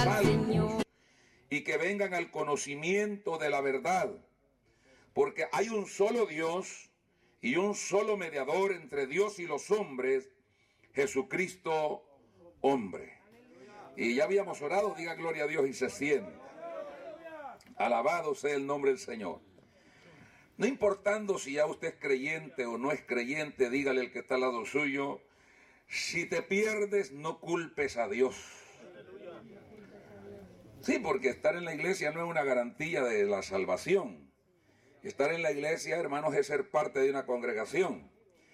salvos y que vengan al conocimiento de la verdad. Porque hay un solo Dios y un solo mediador entre Dios y los hombres, Jesucristo, hombre. Y ya habíamos orado, diga gloria a Dios y se sienta. Alabado sea el nombre del Señor. No importando si ya usted es creyente o no es creyente, dígale al que está al lado suyo, si te pierdes, no culpes a Dios. Sí, porque estar en la iglesia no es una garantía de la salvación. Estar en la iglesia, hermanos, es ser parte de una congregación.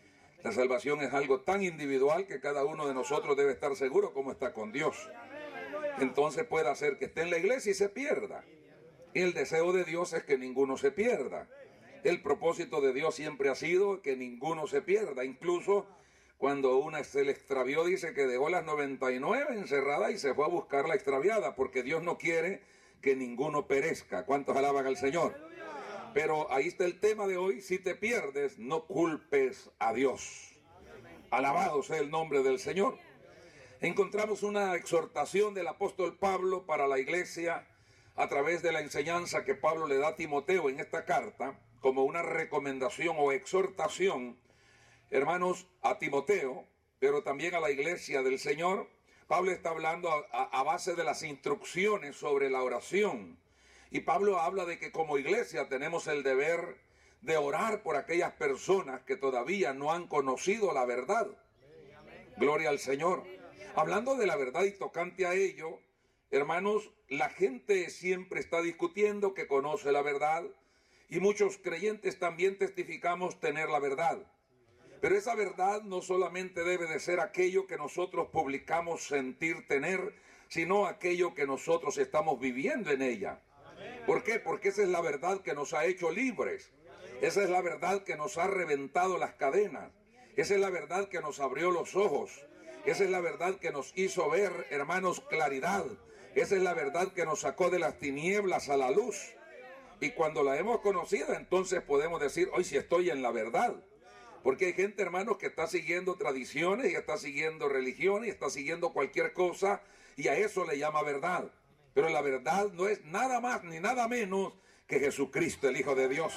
La salvación es algo tan individual que cada uno de nosotros debe estar seguro cómo está con Dios. Entonces puede hacer que esté en la iglesia y se pierda. Y el deseo de Dios es que ninguno se pierda. El propósito de Dios siempre ha sido que ninguno se pierda. Incluso cuando una se le extravió, dice que dejó las 99 encerradas y se fue a buscar la extraviada, porque Dios no quiere que ninguno perezca. ¿Cuántos alaban al Señor? Pero ahí está el tema de hoy: si te pierdes, no culpes a Dios. Alabado sea el nombre del Señor. Encontramos una exhortación del apóstol Pablo para la iglesia a través de la enseñanza que Pablo le da a Timoteo en esta carta, como una recomendación o exhortación, hermanos, a Timoteo, pero también a la iglesia del Señor. Pablo está hablando a base de las instrucciones sobre la oración. Y Pablo habla de que como iglesia tenemos el deber de orar por aquellas personas que todavía no han conocido la verdad. Gloria al Señor. Hablando de la verdad y tocante a ello, hermanos, la gente siempre está discutiendo que conoce la verdad, y muchos creyentes también testificamos tener la verdad. Pero esa verdad no solamente debe de ser aquello que nosotros publicamos sentir tener, sino aquello que nosotros estamos viviendo en ella. ¿Por qué? Porque esa es la verdad que nos ha hecho libres. Esa es la verdad que nos ha reventado las cadenas. Esa es la verdad que nos abrió los ojos. Esa es la verdad que nos hizo ver, hermanos, claridad. Esa es la verdad que nos sacó de las tinieblas a la luz. Y cuando la hemos conocido, entonces podemos decir, hoy sí estoy en la verdad. Porque hay gente, hermanos, que está siguiendo tradiciones y está siguiendo religiones y está siguiendo cualquier cosa, y a eso le llama verdad. Pero la verdad no es nada más ni nada menos que Jesucristo, el Hijo de Dios.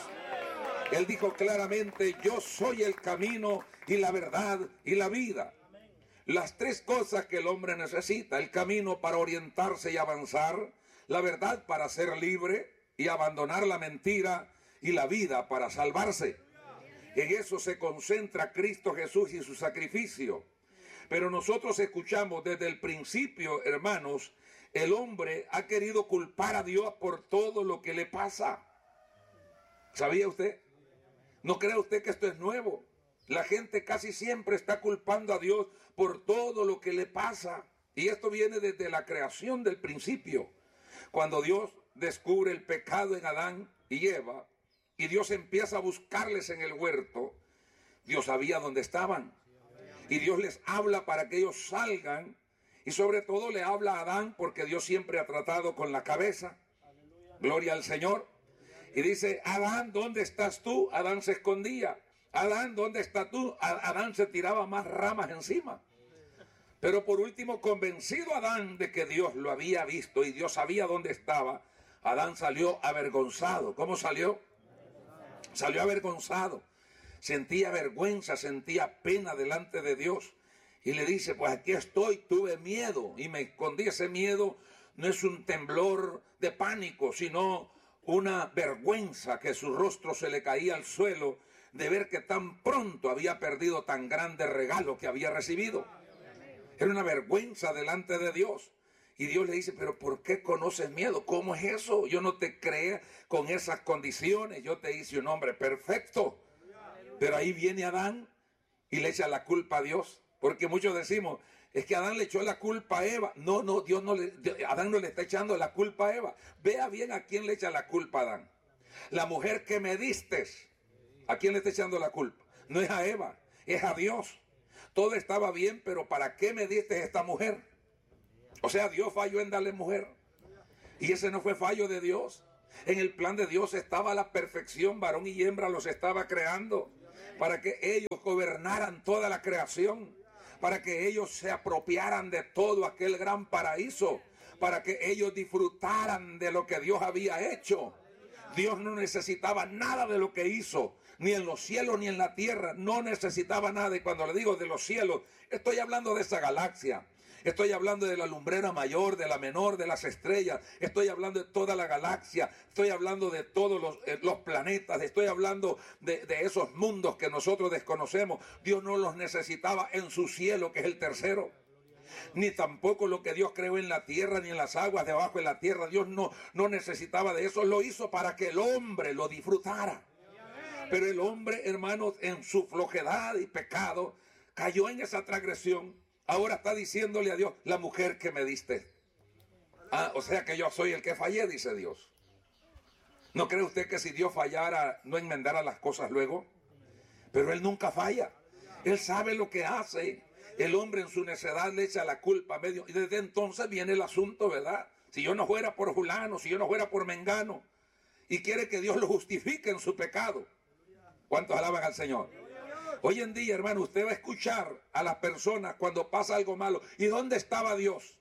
Él dijo claramente: yo soy el camino y la verdad y la vida. Las tres cosas que el hombre necesita: el camino para orientarse y avanzar, la verdad para ser libre y abandonar la mentira, y la vida para salvarse. En eso se concentra Cristo Jesús y su sacrificio. Pero nosotros escuchamos desde el principio, hermanos, el hombre ha querido culpar a Dios por todo lo que le pasa. ¿Sabía usted? ¿No cree usted que esto es nuevo? La gente casi siempre está culpando a Dios por todo lo que le pasa. Y esto viene desde la creación del principio. Cuando Dios descubre el pecado en Adán y Eva, y Dios empieza a buscarles en el huerto, Dios sabía dónde estaban. Y Dios les habla para que ellos salgan. Y sobre todo le habla a Adán, porque Dios siempre ha tratado con la cabeza. Gloria al Señor. Y dice: Adán, ¿dónde estás tú? Adán se escondía. Adán, ¿dónde estás tú? Adán se tiraba más ramas encima. Pero por último, convencido Adán de que Dios lo había visto y Dios sabía dónde estaba, Adán salió avergonzado. ¿Cómo salió? Salió avergonzado. Sentía vergüenza, sentía pena delante de Dios. Y le dice: pues aquí estoy, tuve miedo y me escondí. Ese miedo no es un temblor de pánico, sino una vergüenza, que su rostro se le caía al suelo de ver que tan pronto había perdido tan grande regalo que había recibido. Era una vergüenza delante de Dios. Y Dios le dice: pero ¿por qué conoces miedo? ¿Cómo es eso? Yo no te creé con esas condiciones. Yo te hice un hombre perfecto. Pero ahí viene Adán y le echa la culpa a Dios. Porque muchos decimos: es que Adán le echó la culpa a Eva. No, Adán no le está echando la culpa a Eva. Vea bien a quién le echa la culpa a Adán. La mujer que me diste, ¿a quién le está echando la culpa? No es a Eva, es a Dios. Todo estaba bien, pero ¿para qué me diste esta mujer? O sea, Dios falló en darle mujer. Y ese no fue fallo de Dios. En el plan de Dios estaba la perfección, varón y hembra los estaba creando, para que ellos gobernaran toda la creación, para que ellos se apropiaran de todo aquel gran paraíso, para que ellos disfrutaran de lo que Dios había hecho. Dios no necesitaba nada de lo que hizo, ni en los cielos ni en la tierra, no necesitaba nada. Y cuando le digo de los cielos, estoy hablando de esa galaxia. Estoy hablando de la lumbrera mayor, de la menor, de las estrellas. Estoy hablando de toda la galaxia. Estoy hablando de todos los planetas. Estoy hablando de esos mundos que nosotros desconocemos. Dios no los necesitaba en su cielo, que es el tercero. Ni tampoco lo que Dios creó en la tierra, ni en las aguas debajo de la tierra. Dios no necesitaba de eso. Lo hizo para que el hombre lo disfrutara. Pero el hombre, hermanos, en su flojedad y pecado, cayó en esa transgresión. Ahora está diciéndole a Dios, la mujer que me diste. O sea que yo soy el que fallé, dice Dios. ¿No cree usted que si Dios fallara, no enmendara las cosas luego? Pero Él nunca falla. Él sabe lo que hace. El hombre en su necedad le echa la culpa a medio. Y desde entonces viene el asunto, ¿verdad? Si yo no fuera por fulano, si yo no fuera por mengano. Y quiere que Dios lo justifique en su pecado. ¿Cuántos alaban al Señor? Hoy en día, hermano, usted va a escuchar a las personas cuando pasa algo malo. ¿Y dónde estaba Dios?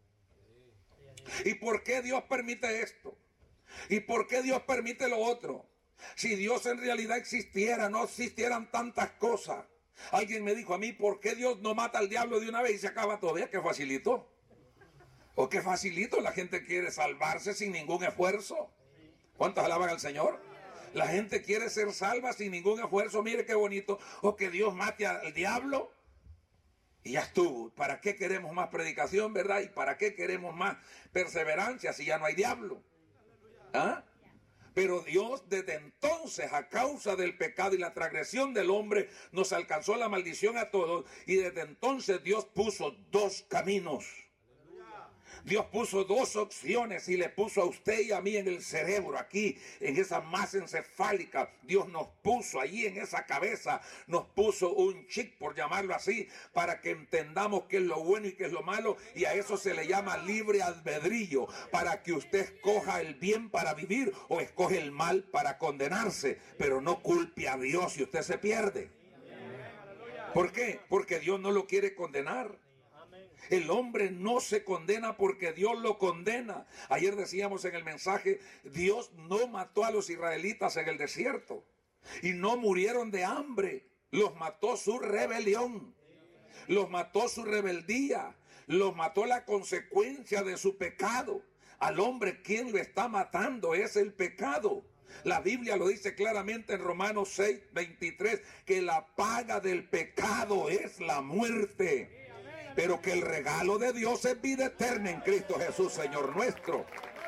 ¿Y por qué Dios permite esto? ¿Y por qué Dios permite lo otro? Si Dios en realidad existiera, no existieran tantas cosas. Alguien me dijo a mí, ¿por qué Dios no mata al diablo de una vez y se acaba todavía? ¿Qué facilito? ¿O qué facilito? La gente quiere salvarse sin ningún esfuerzo. ¿Cuántos alaban al Señor? La gente quiere ser salva sin ningún esfuerzo. Mire qué bonito. O que Dios mate al diablo y ya estuvo. ¿Para qué queremos más predicación, verdad? ¿Y para qué queremos más perseverancia si ya no hay diablo? ¿Ah? Pero Dios desde entonces, a causa del pecado y la transgresión del hombre, nos alcanzó la maldición a todos. Y desde entonces Dios puso dos caminos. Dios puso dos opciones y le puso a usted y a mí en el cerebro, aquí, en esa masa encefálica. Dios nos puso allí en esa cabeza, nos puso un chip, por llamarlo así, para que entendamos qué es lo bueno y qué es lo malo. Y a eso se le llama libre albedrío, para que usted escoja el bien para vivir o escoge el mal para condenarse. Pero no culpe a Dios si usted se pierde. ¿Por qué? Porque Dios no lo quiere condenar. El hombre no se condena porque Dios lo condena. Ayer decíamos en el mensaje, Dios no mató a los israelitas en el desierto y no murieron de hambre. Los mató su rebelión, los mató su rebeldía, los mató la consecuencia de su pecado. Al hombre, ¿quién lo está matando? Es el pecado. La Biblia lo dice claramente en Romanos 6:23, que la paga del pecado es la muerte. Pero que el regalo de Dios es vida eterna en Cristo Jesús, Señor nuestro.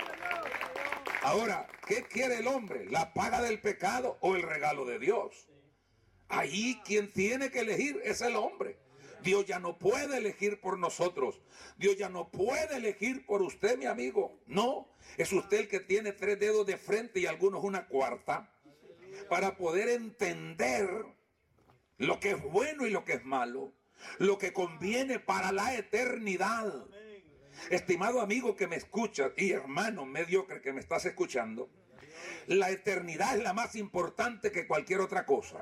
Ahora, ¿qué quiere el hombre? ¿La paga del pecado o el regalo de Dios? Ahí quien tiene que elegir es el hombre. Dios ya no puede elegir por nosotros. Dios ya no puede elegir por usted, mi amigo. No, es usted el que tiene 3 dedos de frente y algunos una cuarta, para poder entender lo que es bueno y lo que es malo, lo que conviene para la eternidad. Estimado amigo que me escuchas y hermano mediocre que me estás escuchando, la eternidad es la más importante que cualquier otra cosa.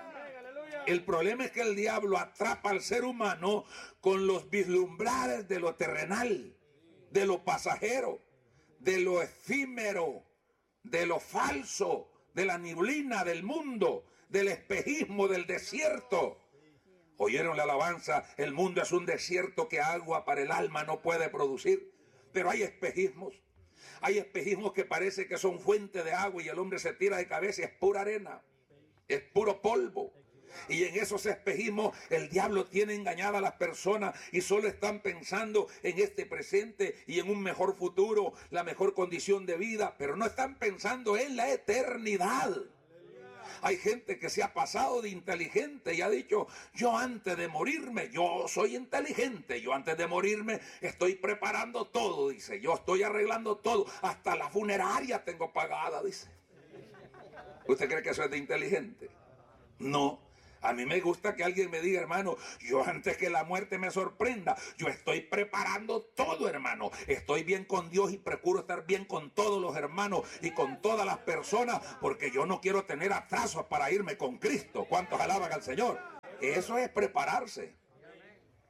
El problema es que el diablo atrapa al ser humano con los vislumbrares de lo terrenal, de lo pasajero, de lo efímero, de lo falso, de la neblina del mundo, del espejismo del desierto. ¿Oyeron la alabanza? El mundo es un desierto que agua para el alma no puede producir. Pero hay espejismos. Hay espejismos que parece que son fuente de agua y el hombre se tira de cabeza y es pura arena. Es puro polvo. Y en esos espejismos el diablo tiene engañada a las personas y solo están pensando en este presente y en un mejor futuro, la mejor condición de vida, pero no están pensando en la eternidad. Hay gente que se ha pasado de inteligente y ha dicho, yo antes de morirme, yo soy inteligente, yo antes de morirme estoy preparando todo, dice, yo estoy arreglando todo, hasta la funeraria tengo pagada, dice. ¿Usted cree que eso es de inteligente? No. A mí me gusta que alguien me diga, hermano, yo antes que la muerte me sorprenda, yo estoy preparando todo, hermano. Estoy bien con Dios y procuro estar bien con todos los hermanos y con todas las personas, porque yo no quiero tener atrasos para irme con Cristo. ¿Cuántos alaban al Señor? Eso es prepararse.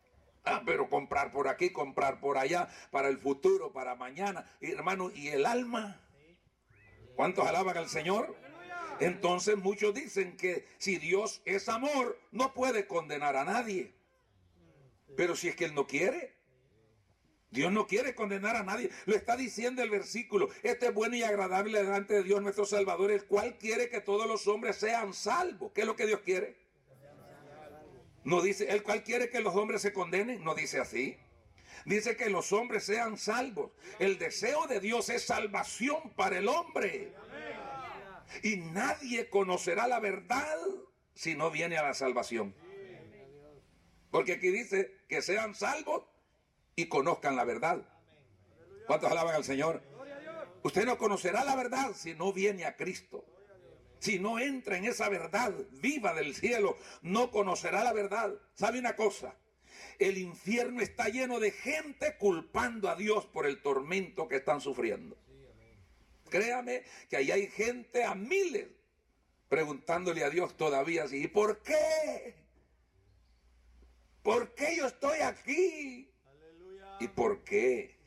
Pero comprar por aquí, comprar por allá, para el futuro, para mañana. Y, hermano, ¿y el alma? ¿Cuántos alaban al Señor? Entonces muchos dicen que si Dios es amor, no puede condenar a nadie. Pero si es que Él no quiere. Dios no quiere condenar a nadie. Lo está diciendo el versículo. Este es bueno y agradable delante de Dios nuestro Salvador, el cual quiere que todos los hombres sean salvos. ¿Qué es lo que Dios quiere? No dice, el cual quiere que los hombres se condenen. No dice así. Dice que los hombres sean salvos. El deseo de Dios es salvación para el hombre. Y nadie conocerá la verdad si no viene a la salvación. Porque aquí dice que sean salvos y conozcan la verdad. ¿Cuántos alaban al Señor? Usted no conocerá la verdad si no viene a Cristo. Si no entra en esa verdad viva del cielo, no conocerá la verdad. ¿Sabe una cosa? El infierno está lleno de gente culpando a Dios por el tormento que están sufriendo. Créame que ahí hay gente a miles preguntándole a Dios todavía así, ¿y por qué? ¿Por qué yo estoy aquí? Aleluya. ¿Y por qué?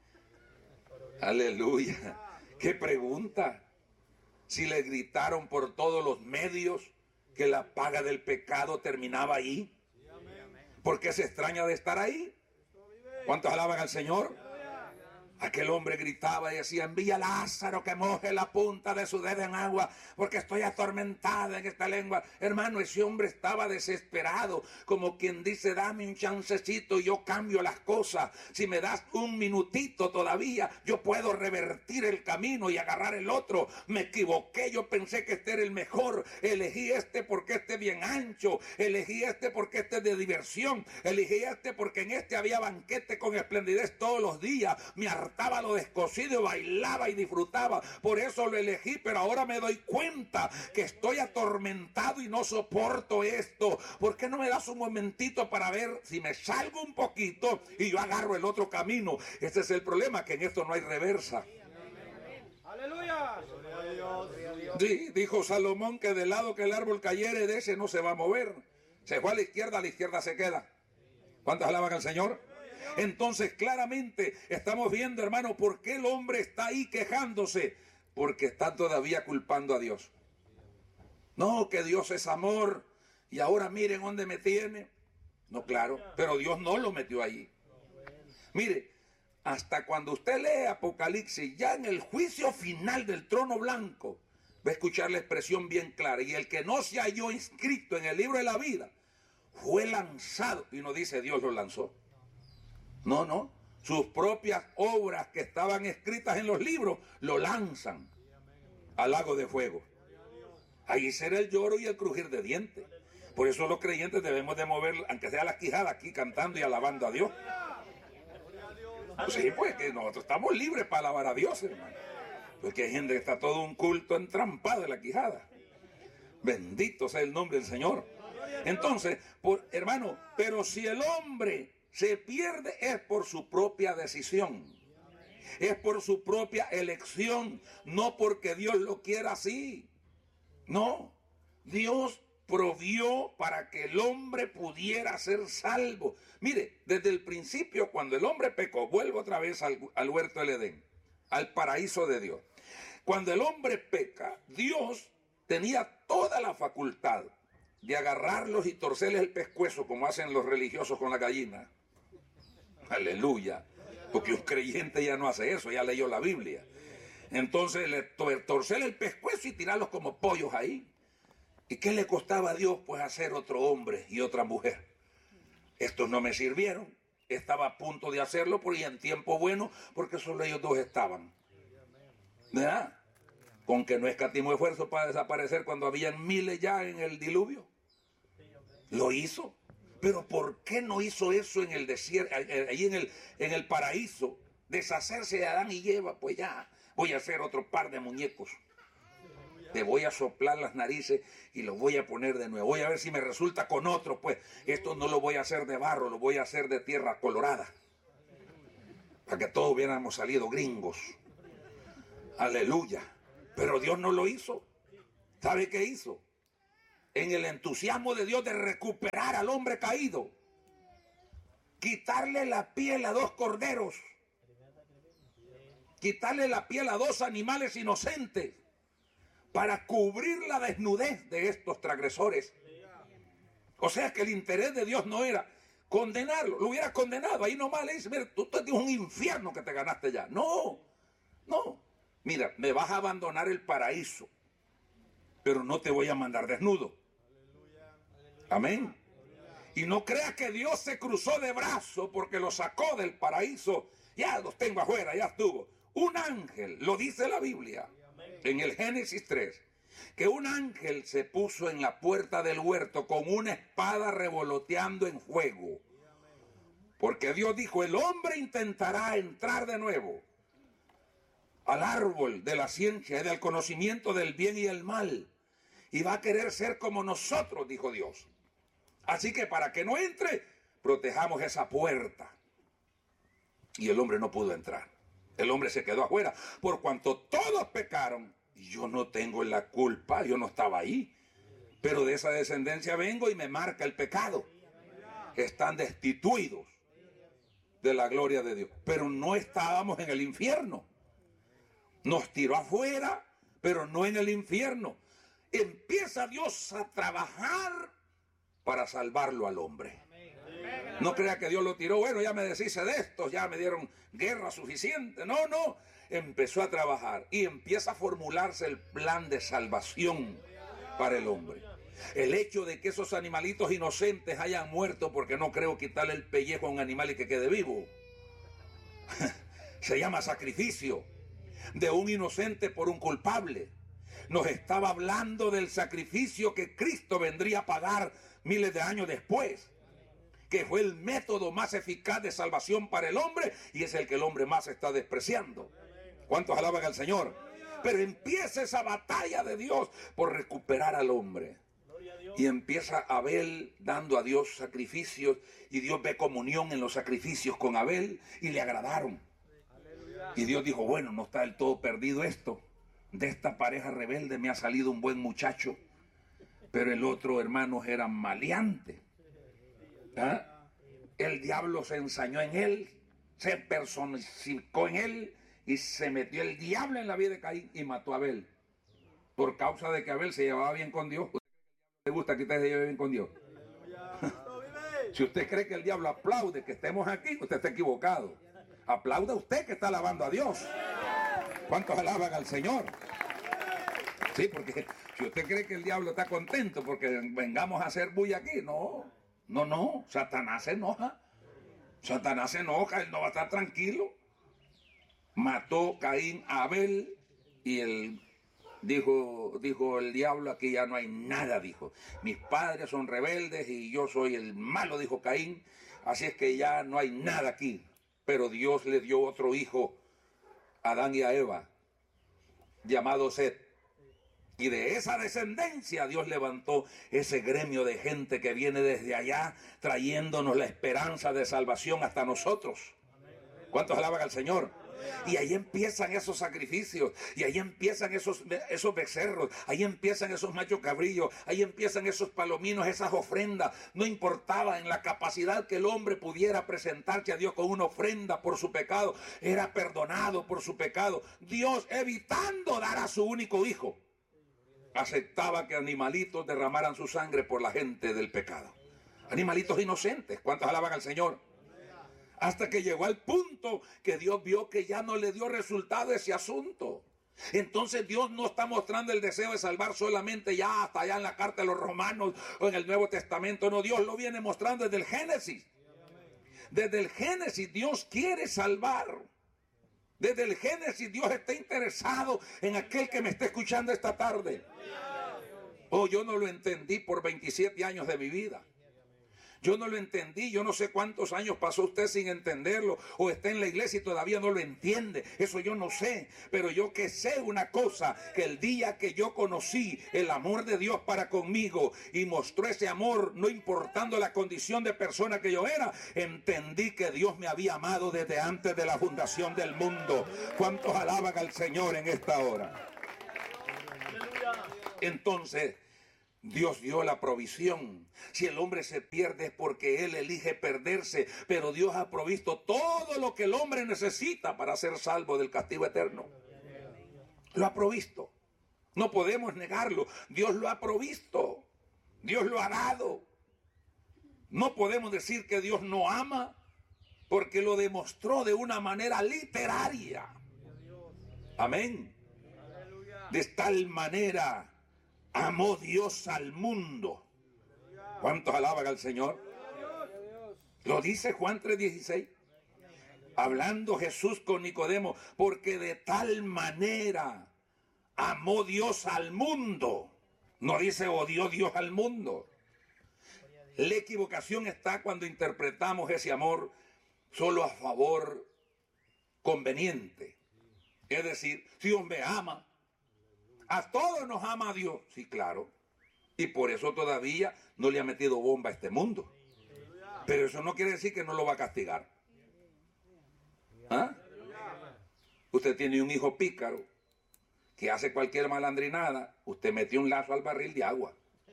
Aleluya. ¿Qué pregunta? Si le gritaron por todos los medios que la paga del pecado terminaba ahí. ¿Por qué se extraña de estar ahí? ¿Cuántos alaban al Señor? Aquel hombre gritaba y decía, envía a Lázaro que moje la punta de su dedo en agua, porque estoy atormentada en esta lengua. Hermano, ese hombre estaba desesperado, como quien dice, dame un chancecito y yo cambio las cosas. Si me das un minutito todavía, yo puedo revertir el camino y agarrar el otro. Me equivoqué, yo pensé que este era el mejor. Elegí este porque este es bien ancho. Elegí este porque este es de diversión. Elegí este porque en este había banquete con esplendidez todos los días. Me hartaba lo descosido, bailaba y disfrutaba. Por eso lo elegí, pero ahora me doy cuenta que estoy atormentado y no soporto esto. ¿Por qué no me das un momentito para ver si me salgo un poquito y yo agarro el otro camino? Ese es el problema, que en esto no hay reversa. ¡Aleluya! Sí, dijo Salomón que del lado que el árbol cayere, de ese no se va a mover. Se fue a la izquierda se queda. ¿Cuántas alaban al Señor? Entonces claramente estamos viendo, hermano, por qué el hombre está ahí quejándose. Porque está todavía culpando a Dios. No, que Dios es amor y ahora miren dónde me tiene. No, claro, pero Dios no lo metió ahí. Mire, hasta cuando usted lee Apocalipsis, ya en el juicio final del trono blanco, va a escuchar la expresión bien clara. Y el que no se halló inscrito en el libro de la vida fue lanzado. Y no dice Dios lo lanzó. No. Sus propias obras que estaban escritas en los libros lo lanzan al lago de fuego. Ahí será el lloro y el crujir de dientes. Por eso los creyentes debemos de mover, aunque sea la quijada, aquí cantando y alabando a Dios. Sí, pues que nosotros estamos libres para alabar a Dios, hermano. Porque hay gente que está todo un culto entrampado en la quijada. Bendito sea el nombre del Señor. Entonces, hermano, pero si el hombre se pierde es por su propia decisión. Es por su propia elección, no porque Dios lo quiera así. No, Dios provió para que el hombre pudiera ser salvo. Mire, desde el principio, cuando el hombre pecó, vuelvo otra vez al huerto del Edén, al paraíso de Dios. Cuando el hombre peca, Dios tenía toda la facultad de agarrarlos y torcerles el pescuezo, como hacen los religiosos con la gallina. Aleluya. Porque un creyente ya no hace eso, ya leyó la Biblia. Entonces torcerle el pescuezo y tirarlos como pollos ahí. ¿Y qué le costaba a Dios? Pues hacer otro hombre y otra mujer. Estos no me sirvieron. Estaba a punto de hacerlo porque en tiempo bueno, porque solo ellos dos estaban. ¿Verdad? Con que no escatimó esfuerzo para desaparecer cuando habían miles ya en el diluvio. Lo hizo. Pero ¿por qué no hizo eso en el desierto, ahí en el paraíso? Deshacerse de Adán y Eva, pues ya voy a hacer otro par de muñecos. Te voy a soplar las narices y los voy a poner de nuevo. Voy a ver si me resulta con otro, pues. Esto no lo voy a hacer de barro, lo voy a hacer de tierra colorada. Para que todos hubiéramos salido gringos. Aleluya. Pero Dios no lo hizo. ¿Sabe qué hizo? En el entusiasmo de Dios de recuperar al hombre caído, quitarle la piel a 2 corderos, quitarle la piel a 2 animales inocentes para cubrir la desnudez de estos transgresores. O sea que el interés de Dios no era condenarlo, lo hubiera condenado, ahí nomás le dice, mira, tú tienes un infierno que te ganaste ya. No, mira, me vas a abandonar el paraíso, pero no te voy a mandar desnudo. Amén. Y no creas que Dios se cruzó de brazos porque lo sacó del paraíso. Ya los tengo afuera, ya estuvo. Un ángel, lo dice la Biblia, en el Génesis 3, que un ángel se puso en la puerta del huerto con una espada revoloteando en fuego. Porque Dios dijo, el hombre intentará entrar de nuevo al árbol de la ciencia y del conocimiento del bien y el mal. Y va a querer ser como nosotros, dijo Dios. Así que para que no entre, protejamos esa puerta. Y el hombre no pudo entrar. El hombre se quedó afuera. Por cuanto todos pecaron, y yo no tengo la culpa, yo no estaba ahí. Pero de esa descendencia vengo y me marca el pecado. Están destituidos de la gloria de Dios. Pero no estábamos en el infierno. Nos tiró afuera, pero no en el infierno. Empieza Dios a trabajar para salvarlo al hombre. No crea que Dios lo tiró, bueno, ya me deshice de estos, ya me dieron guerra suficiente. No, empezó a trabajar y empieza a formularse el plan de salvación para el hombre. El hecho de que esos animalitos inocentes hayan muerto, porque no creo quitarle el pellejo a un animal y que quede vivo, se llama sacrificio de un inocente por un culpable. Nos estaba hablando del sacrificio que Cristo vendría a pagar miles de años después, que fue el método más eficaz de salvación para el hombre y es el que el hombre más está despreciando. ¿Cuántos alaban al Señor? Pero empieza esa batalla de Dios por recuperar al hombre. Y empieza Abel dando a Dios sacrificios y Dios ve comunión en los sacrificios con Abel y le agradaron. Y Dios dijo, bueno, no está del todo perdido esto. De esta pareja rebelde me ha salido un buen muchacho. Pero el otro, hermanos, era maleante. El diablo se ensañó en él, se personificó en él y se metió el diablo en la vida de Caín y mató a Abel. Por causa de que Abel se llevaba bien con Dios. ¿Le gusta que usted se lleve bien con Dios? Si usted cree que el diablo aplaude que estemos aquí, usted está equivocado. Aplauda usted que está alabando a Dios. ¿Cuántos alaban al Señor? Sí, porque si usted cree que el diablo está contento porque vengamos a hacer bulla aquí, no, Satanás se enoja. Satanás se enoja, él no va a estar tranquilo. Mató Caín a Abel y él dijo el diablo, aquí ya no hay nada, dijo. Mis padres son rebeldes y yo soy el malo, dijo Caín, así es que ya no hay nada aquí. Pero Dios le dio otro hijo, a Adán y a Eva, llamado Set. Y de esa descendencia Dios levantó ese gremio de gente que viene desde allá trayéndonos la esperanza de salvación hasta nosotros. ¿Cuántos alaban al Señor? Y ahí empiezan esos sacrificios, y ahí empiezan esos becerros, ahí empiezan esos machos cabrillos, ahí empiezan esos palominos, esas ofrendas. No importaba en la capacidad que el hombre pudiera presentarse a Dios con una ofrenda por su pecado, era perdonado por su pecado. Dios, evitando dar a su único hijo, aceptaba que animalitos derramaran su sangre por la gente del pecado. Animalitos inocentes. ¿Cuántos alaban al Señor? Hasta que llegó al punto que Dios vio que ya no le dio resultado ese asunto. Entonces Dios no está mostrando el deseo de salvar solamente ya hasta allá en la carta de los Romanos o en el Nuevo Testamento. No, Dios lo viene mostrando desde el Génesis. Desde el Génesis Dios quiere salvar. Desde el Génesis Dios está interesado en aquel que me está escuchando esta tarde. Oh, yo no lo entendí por 27 años de mi vida. Yo no lo entendí, yo no sé cuántos años pasó usted sin entenderlo, o está en la iglesia y todavía no lo entiende, eso yo no sé, pero yo que sé una cosa, que el día que yo conocí el amor de Dios para conmigo y mostró ese amor, no importando la condición de persona que yo era, entendí que Dios me había amado desde antes de la fundación del mundo. ¿Cuántos alaban al Señor en esta hora? Entonces, Dios dio la provisión. Si el hombre se pierde es porque él elige perderse, pero Dios ha provisto todo lo que el hombre necesita para ser salvo del castigo eterno. Lo ha provisto. No podemos negarlo. Dios lo ha provisto. Dios lo ha dado. No podemos decir que Dios no ama, porque lo demostró de una manera literaria. Amén. De tal manera amó Dios al mundo. ¿Cuántos alaban al Señor? Lo dice Juan 3:16. Hablando Jesús con Nicodemo, porque de tal manera amó Dios al mundo. No dice odió Dios al mundo. La equivocación está cuando interpretamos ese amor solo a favor conveniente. Es decir, si Dios me ama, a todos nos ama a Dios. Sí, claro. Y por eso todavía no le ha metido bomba a este mundo. Pero eso no quiere decir que no lo va a castigar. ¿Ah? Usted tiene un hijo pícaro que hace cualquier malandrinada, usted metió un lazo al barril de agua.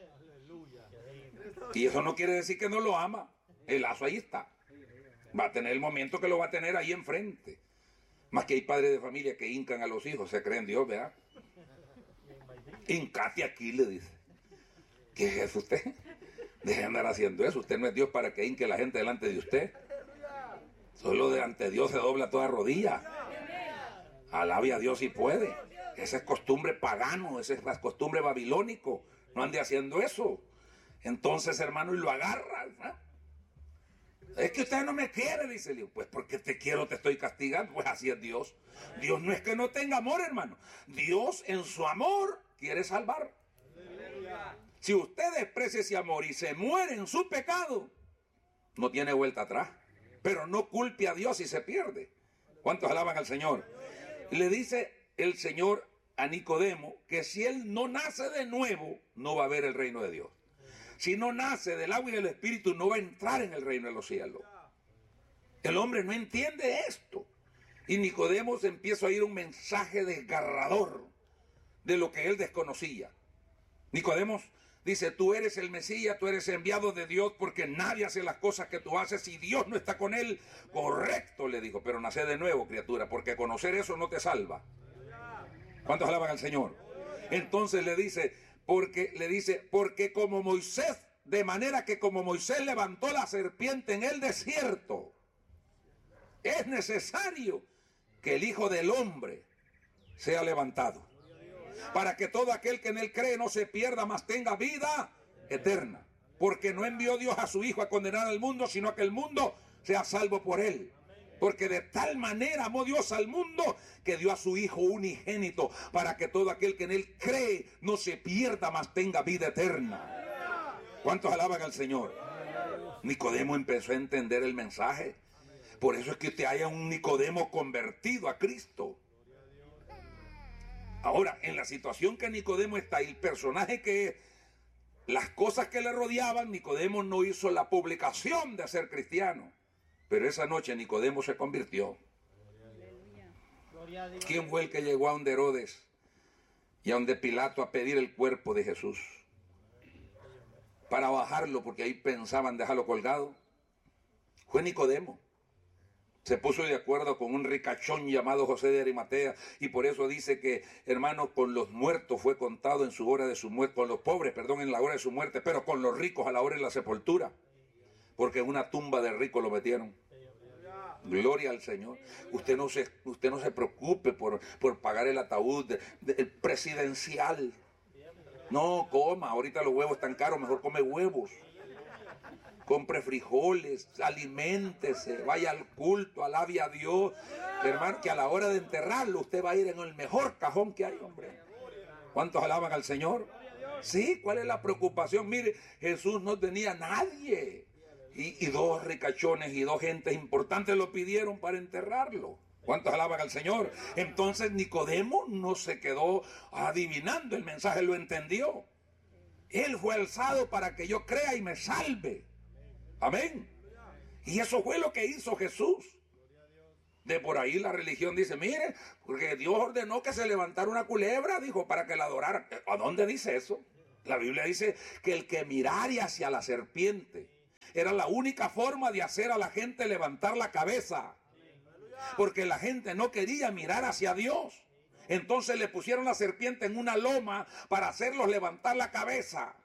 Y eso no quiere decir que no lo ama. El lazo ahí está. Va a tener el momento que lo va a tener ahí enfrente. Más que hay padres de familia que hincan a los hijos, se creen Dios, ¿verdad? Hincate aquí, le dice. ¿Qué es eso usted? Deje de andar haciendo eso. Usted no es Dios para que hinque la gente delante de usted. Solo delante de Dios se dobla toda rodilla. Alabe a Dios si puede. Esa es costumbre pagano, esa es la costumbre babilónico. No ande haciendo eso. Entonces, hermano, y lo agarra. ¿Ah? Es que usted no me quiere, dice. Pues porque te quiero, te estoy castigando. Pues así es Dios. Dios no es que no tenga amor, hermano. Dios en su amor quiere salvar. Si usted desprecia ese amor y se muere en su pecado, no tiene vuelta atrás. Pero no culpe a Dios si se pierde. ¿Cuántos alaban al Señor? Le dice el Señor a Nicodemo que si él no nace de nuevo, no va a ver el reino de Dios. Si no nace del agua y del Espíritu, no va a entrar en el reino de los cielos. El hombre no entiende esto. Y Nicodemo se empieza a oír un mensaje desgarrador de lo que él desconocía. Nicodemo dice, tú eres el Mesías, tú eres enviado de Dios, porque nadie hace las cosas que tú haces si Dios no está con él. Correcto, le dijo, pero nace de nuevo, criatura, porque conocer eso no te salva. ¿Cuántos alaban al Señor? Entonces le dice, porque como Moisés, de manera que como Moisés levantó la serpiente en el desierto, es necesario que el Hijo del Hombre sea levantado, para que todo aquel que en él cree no se pierda, mas tenga vida eterna. Porque no envió Dios a su Hijo a condenar al mundo, sino a que el mundo sea salvo por él. Porque de tal manera amó Dios al mundo que dio a su Hijo unigénito, para que todo aquel que en él cree no se pierda, mas tenga vida eterna. ¿Cuántos alaban al Señor? Nicodemo empezó a entender el mensaje. Por eso es que usted haya un Nicodemo convertido a Cristo. Ahora, en la situación que Nicodemo está, el personaje que es, las cosas que le rodeaban, Nicodemo no hizo la publicación de ser cristiano. Pero esa noche Nicodemo se convirtió. ¿Quién fue el que llegó a donde Herodes y a donde Pilato a pedir el cuerpo de Jesús? Para bajarlo, porque ahí pensaban dejarlo colgado. Fue Nicodemo. Se puso de acuerdo con un ricachón llamado José de Arimatea, y por eso dice que, hermano, con los muertos fue contado en su hora de su muerte, con los pobres, perdón, en la hora de su muerte, pero con los ricos a la hora de la sepultura, porque en una tumba de rico lo metieron. Gloria al Señor. Usted no se preocupe por pagar el ataúd el presidencial. No coma, ahorita los huevos están caros, mejor come huevos. Compre frijoles, aliméntese, vaya al culto, alabe a Dios. Hermano, que a la hora de enterrarlo usted va a ir en el mejor cajón que hay, hombre. ¿Cuántos alaban al Señor? Sí, ¿cuál es la preocupación? Mire, Jesús no tenía nadie. Y dos ricachones y dos gentes importantes lo pidieron para enterrarlo. ¿Cuántos alaban al Señor? Entonces Nicodemo no se quedó adivinando el mensaje, lo entendió. Él fue alzado para que yo crea y me salve. Amén. Y eso fue lo que hizo Jesús. De por ahí la religión dice, mire, porque Dios ordenó que se levantara una culebra, dijo, para que la adoraran. ¿A dónde dice eso? La Biblia dice que el que mirare hacia la serpiente era la única forma de hacer a la gente levantar la cabeza, porque la gente no quería mirar hacia Dios. Entonces le pusieron la serpiente en una loma para hacerlos levantar la cabeza.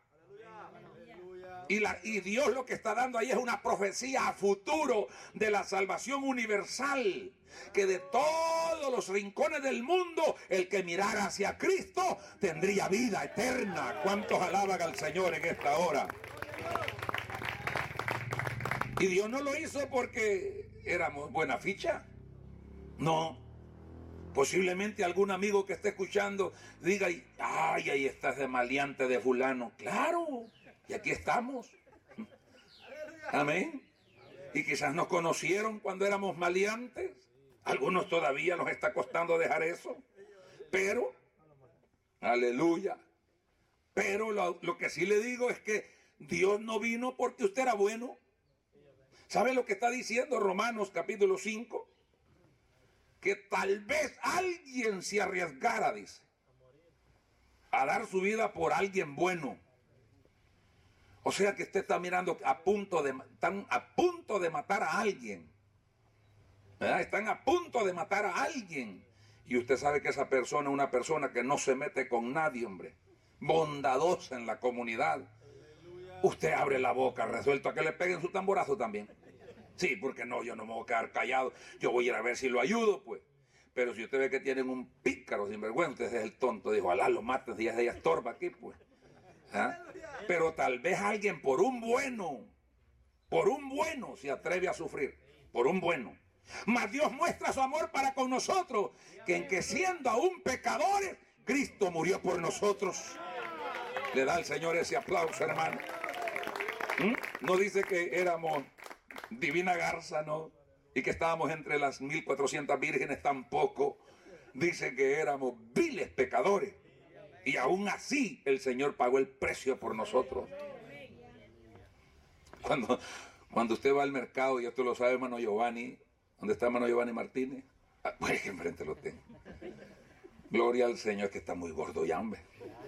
Y Dios lo que está dando ahí es una profecía a futuro de la salvación universal, que de todos los rincones del mundo, el que mirara hacia Cristo tendría vida eterna. ¿Cuántos alaban al Señor en esta hora? Y Dios no lo hizo porque éramos buena ficha. No. Posiblemente algún amigo que esté escuchando diga, ay, ahí estás de maleante de fulano. Claro, y aquí estamos. Amén. Y quizás nos conocieron cuando éramos maleantes. Algunos todavía nos está costando dejar eso. Pero, aleluya. Pero lo que sí le digo es que Dios no vino porque usted era bueno. ¿Sabe lo que está diciendo Romanos capítulo 5? Que tal vez alguien se arriesgara, dice, a dar su vida por alguien bueno. O sea que usted está mirando están a punto de matar a alguien. ¿Verdad? Están a punto de matar a alguien. Y usted sabe que esa persona es una persona que no se mete con nadie, hombre. Bondadosa en la comunidad. Usted abre la boca, resuelto a que le peguen su tamborazo también. Sí, porque no, yo no me voy a quedar callado. Yo voy a ir a ver si lo ayudo, pues. Pero si usted ve que tienen un pícaro sinvergüenza, usted es el tonto. Dijo, alá, lo maten si ella estorba aquí, pues. ¿Ah? Pero tal vez alguien por un bueno se atreve a sufrir. Por un bueno. Mas Dios muestra su amor para con nosotros, que en que siendo aún pecadores, Cristo murió por nosotros. Le da al Señor ese aplauso, hermano. No dice que éramos divina garza, no, y que estábamos entre las 1400 vírgenes, tampoco. Dice que éramos viles pecadores, y aún así el Señor pagó el precio por nosotros. Cuando usted va al mercado, y esto lo sabe hermano Giovanni, ¿dónde está hermano Giovanni Martínez? Pues que enfrente lo tengo. Gloria al Señor, que está muy gordo ya, hombre.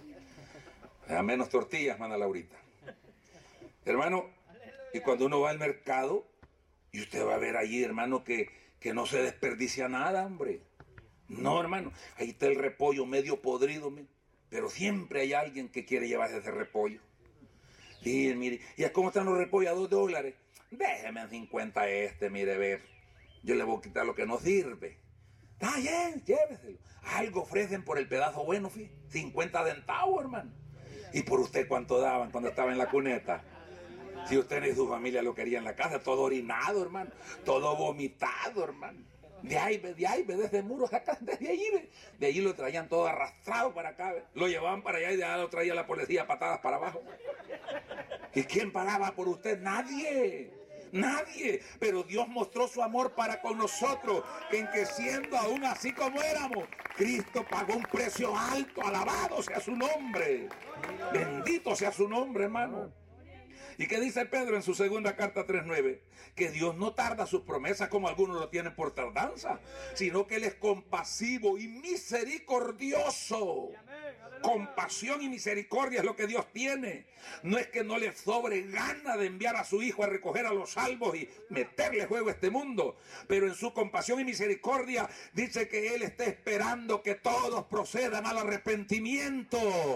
A menos tortillas, hermana Laurita. Hermano, y cuando uno va al mercado, y usted va a ver allí, hermano, que no se desperdicia nada, hombre. No, hermano, ahí está el repollo medio podrido, pero siempre hay alguien que quiere llevarse ese repollo. Y mire, ¿y cómo están los repollos? $2. Déjeme en 50 mire, ver. Yo le voy a quitar lo que no sirve. Está bien, lléveselo. Algo ofrecen por el pedazo bueno, 50 centavos, hermano. ¿Y por usted cuánto daban cuando estaba en la cuneta? Si usted y su familia lo querían en la casa, todo orinado, hermano, todo vomitado, hermano. De ahí, de ese muro, acá, de allí lo traían todo arrastrado para acá, lo llevaban para allá y de allá lo traía la policía patadas para abajo. ¿Y quién pagaba por usted? Nadie. Pero Dios mostró su amor para con nosotros, en que siendo aún así como éramos, Cristo pagó un precio alto. Alabado sea su nombre. Bendito sea su nombre, hermano. ¿Y qué dice Pedro en su segunda carta 3:9? Que Dios no tarda sus promesas como algunos lo tienen por tardanza, sino que Él es compasivo y misericordioso. Compasión y misericordia es lo que Dios tiene. No es que no le sobre gana de enviar a su Hijo a recoger a los salvos y meterle juego a este mundo, pero en su compasión y misericordia dice que Él está esperando que todos procedan al arrepentimiento.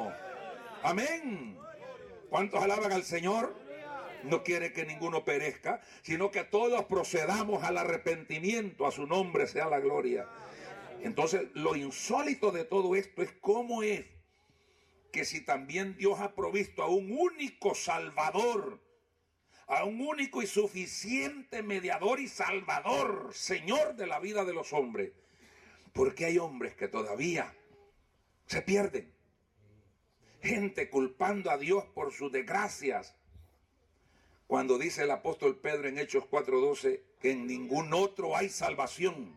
Amén. ¿Cuántos alaban al Señor? No quiere que ninguno perezca, sino que todos procedamos al arrepentimiento. A su nombre sea la gloria. Entonces, lo insólito de todo esto es cómo es que si también Dios ha provisto a un único Salvador, a un único y suficiente mediador y Salvador, Señor de la vida de los hombres, ¿por qué hay hombres que todavía se pierden? Gente culpando a Dios por sus desgracias, cuando dice el apóstol Pedro en Hechos 4:12 que en ningún otro hay salvación,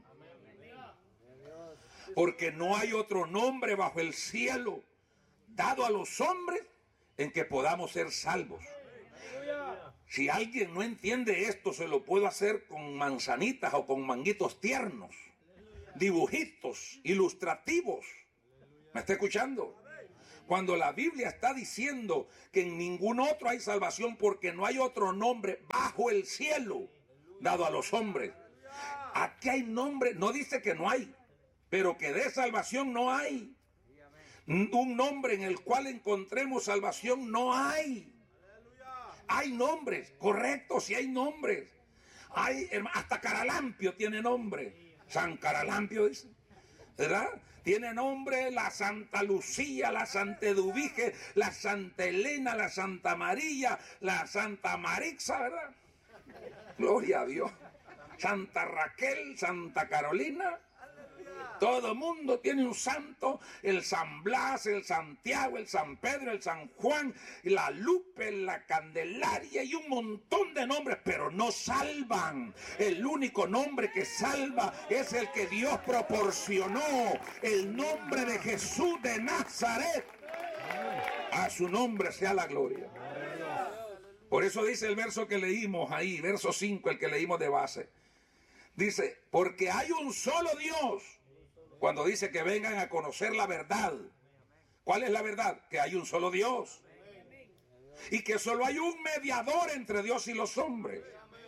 porque no hay otro nombre bajo el cielo dado a los hombres en que podamos ser salvos. Si alguien no entiende esto, se lo puedo hacer con manzanitas o con manguitos tiernos, dibujitos ilustrativos. ¿Me está escuchando? Cuando la Biblia está diciendo que en ningún otro hay salvación porque no hay otro nombre bajo el cielo dado a los hombres. Aquí hay nombre, no dice que no hay, pero que de salvación no hay. Un nombre en el cual encontremos salvación no hay. Hay nombres, correcto, sí hay nombres. Hay, hasta Caralampio tiene nombre. San Caralampio dice, ¿verdad? Tiene nombre la Santa Lucía, la Santa Eduvige, la Santa Elena, la Santa María, la Santa Marixa, ¿verdad? Gloria a Dios. Santa Raquel, Santa Carolina. Todo mundo tiene un santo, el San Blas, el Santiago, el San Pedro, el San Juan, la Lupe, la Candelaria y un montón de nombres, pero no salvan. El único nombre que salva es el que Dios proporcionó, el nombre de Jesús de Nazaret. A su nombre sea la gloria. Por eso dice el verso que leímos ahí, verso 5, el que leímos de base. Dice, porque hay un solo Dios. Cuando dice que vengan a conocer la verdad. ¿Cuál es la verdad? Que hay un solo Dios. Y que solo hay un mediador entre Dios y los hombres.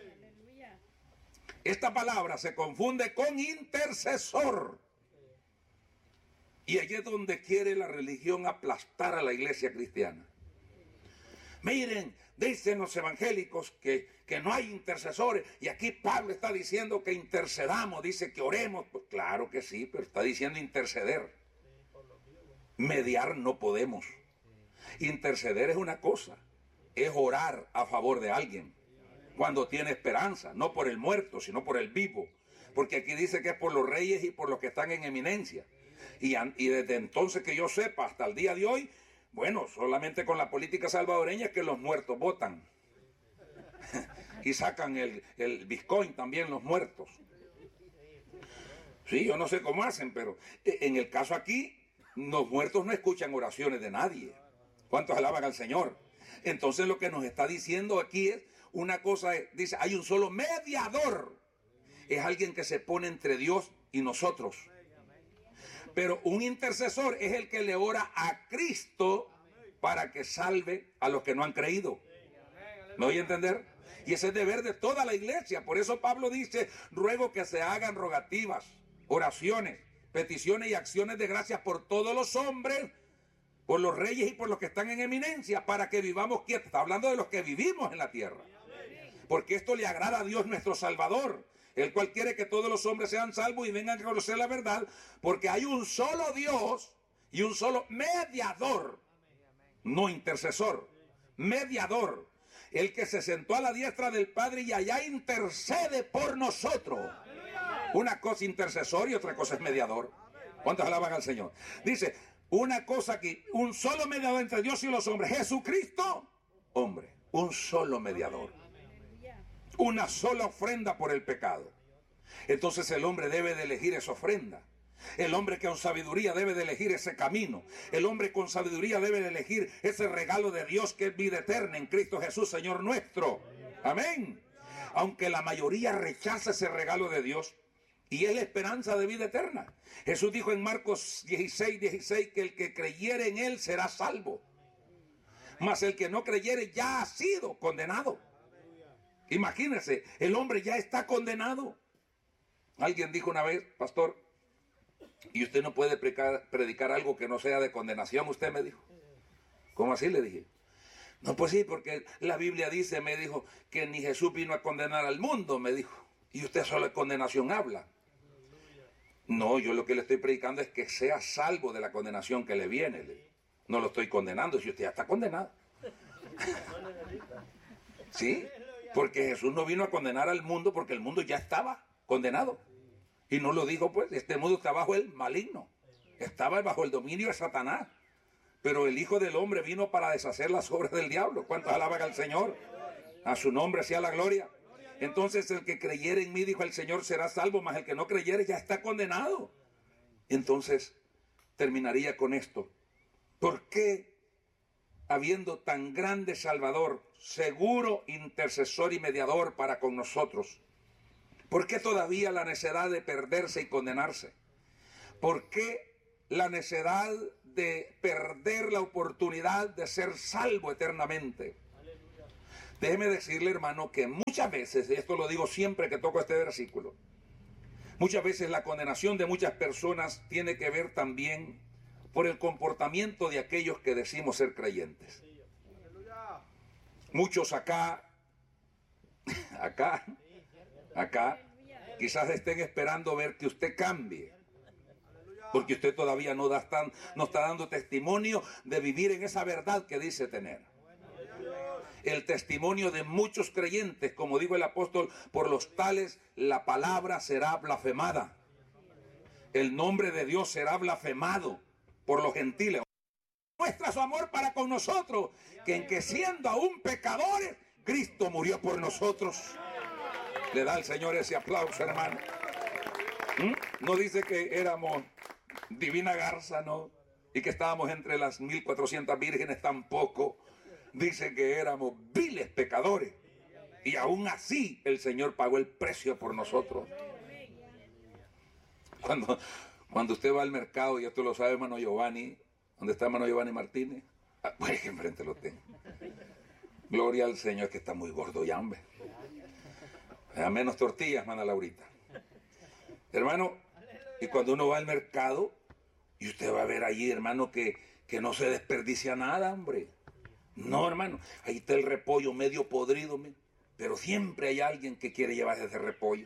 Esta palabra se confunde con intercesor. Y allí es donde quiere la religión aplastar a la iglesia cristiana. Miren, dicen los evangélicos que no hay intercesores. Y aquí Pablo está diciendo que intercedamos, dice que oremos. Pues claro que sí, pero está diciendo interceder. Mediar no podemos. Interceder es una cosa, es orar a favor de alguien. Cuando tiene esperanza, no por el muerto, sino por el vivo. Porque aquí dice que es por los reyes y por los que están en eminencia. Y desde entonces que yo sepa, hasta el día de hoy, bueno, solamente con la política salvadoreña es que los muertos votan. Y sacan el Bitcoin también los muertos. Sí, yo no sé cómo hacen, pero en el caso aquí, los muertos no escuchan oraciones de nadie. ¿Cuántos alaban al Señor? Entonces lo que nos está diciendo aquí es, una cosa dice, hay un solo mediador. Es alguien que se pone entre Dios y nosotros. Pero un intercesor es el que le ora a Cristo para que salve a los que no han creído. ¿Me voy a entender? Y ese es deber de toda la iglesia. Por eso Pablo dice, ruego que se hagan rogativas, oraciones, peticiones y acciones de gracias por todos los hombres, por los reyes y por los que están en eminencia, para que vivamos quietos. Está hablando de los que vivimos en la tierra. Porque esto le agrada a Dios nuestro Salvador, el cual quiere que todos los hombres sean salvos y vengan a conocer la verdad, porque hay un solo Dios y un solo mediador, no intercesor, mediador, el que se sentó a la diestra del Padre y allá intercede por nosotros. Una cosa intercesor y otra cosa es mediador. ¿Cuántos alaban al Señor? Dice, una cosa aquí, un solo mediador entre Dios y los hombres, Jesucristo, hombre, un solo mediador. Una sola ofrenda por el pecado. Entonces el hombre debe de elegir esa ofrenda. El hombre con sabiduría debe de elegir ese camino. El hombre con sabiduría debe de elegir ese regalo de Dios que es vida eterna en Cristo Jesús, Señor nuestro. Amén. Aunque la mayoría rechaza ese regalo de Dios, y es la esperanza de vida eterna. Jesús dijo en Marcos 16:16 que el que creyere en Él será salvo. Mas el que no creyere ya ha sido condenado. Imagínense, el hombre ya está condenado. Alguien dijo una vez, pastor, y usted no puede predicar algo que no sea de condenación, usted me dijo. ¿Cómo así? Le dije. No, pues sí, porque la Biblia dice, me dijo, que ni Jesús vino a condenar al mundo, me dijo. Y usted solo de condenación habla. No, yo lo que le estoy predicando es que sea salvo de la condenación que le viene. No lo estoy condenando, si usted ya está condenado. ¿Sí? Porque Jesús no vino a condenar al mundo porque el mundo ya estaba condenado. Y no lo dijo pues, este mundo está bajo el maligno. Estaba bajo el dominio de Satanás. Pero el Hijo del Hombre vino para deshacer las obras del diablo. ¿Cuántos alaban al Señor? A su nombre sea la gloria. Entonces el que creyere en mí, dijo el Señor, será salvo, mas el que no creyere ya está condenado. Entonces terminaría con esto. ¿Por qué, habiendo tan grande Salvador, seguro intercesor y mediador para con nosotros, por qué todavía la necesidad de perderse y condenarse? ¿Por qué la necedad de perder la oportunidad de ser salvo eternamente. Déjeme decirle, hermano, que muchas veces, y esto lo digo siempre que toco este versículo, muchas veces la condenación de muchas personas tiene que ver también por el comportamiento de aquellos que decimos ser creyentes. Muchos acá, quizás estén esperando ver que usted cambie, porque usted todavía no está dando testimonio de vivir en esa verdad que dice tener. El testimonio de muchos creyentes, como dijo el apóstol, por los tales la palabra será blasfemada. El nombre de Dios será blasfemado por los gentiles. Muestra su amor para con nosotros, que en que siendo aún pecadores, Cristo murió por nosotros. Le da al Señor ese aplauso, hermano. No dice que éramos divina garza, ¿no? Y que estábamos entre las 1400 vírgenes, tampoco. Dice que éramos viles pecadores. Y aún así el Señor pagó el precio por nosotros. Cuando usted va al mercado, y esto lo sabe hermano Giovanni, ¿dónde está hermano Giovanni Martínez? Pues que enfrente lo tengo. Gloria al Señor, que está muy gordo ya, hombre. A menos tortillas, hermana Laurita. Hermano, y cuando uno va al mercado, y usted va a ver allí, hermano, que no se desperdicia nada, hombre. No, hermano, ahí está el repollo medio podrido, pero siempre hay alguien que quiere llevarse ese repollo.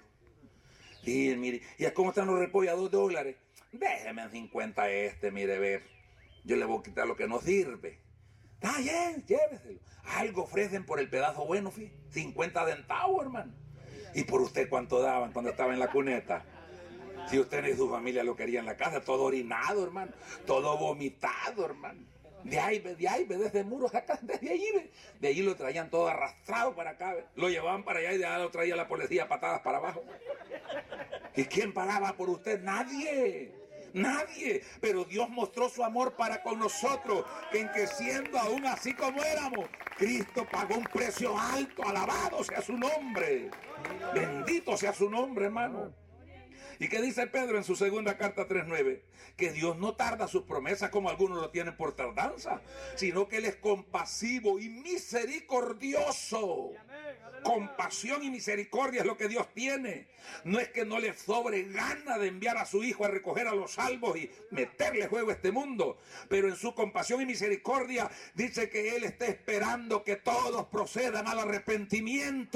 Y mire, ¿y cómo están los repollos? $2. Déjeme en 50 mire, ver. Yo le voy a quitar lo que no sirve. Está bien, lléveselo. Algo ofrecen por el pedazo bueno, 50 centavos, hermano. ¿Y por usted cuánto daban cuando estaba en la cuneta? Si usted y su familia lo querían en la casa, todo orinado, hermano. Todo vomitado, hermano. De ahí, de ese muro acá, de allí lo traían todo arrastrado para acá, lo llevaban para allá y de allá lo traía la policía patadas para abajo. ¿Y quién pagaba por usted? Nadie, pero Dios mostró su amor para con nosotros, que en que siendo aún así como éramos, Cristo pagó un precio alto, alabado sea su nombre, bendito sea su nombre, hermano. ¿Y qué dice Pedro en su segunda carta 3:9? Que Dios no tarda sus promesas como algunos lo tienen por tardanza, sino que Él es compasivo y misericordioso. Compasión y misericordia es lo que Dios tiene. No es que no le sobre gana de enviar a su Hijo a recoger a los salvos y meterle juego a este mundo, pero en su compasión y misericordia dice que Él está esperando que todos procedan al arrepentimiento.